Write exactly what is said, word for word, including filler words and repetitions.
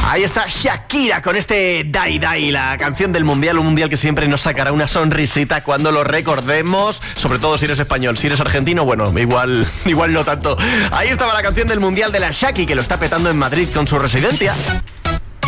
Ahí está Shakira con este Dai Dai, la canción del Mundial, un Mundial que siempre nos sacará una sonrisita cuando lo recordemos, sobre todo si eres español. Si eres argentino, bueno, igual, igual no tanto. Ahí estaba la canción del Mundial de la Shaki, que lo está petando en Madrid con su residencia.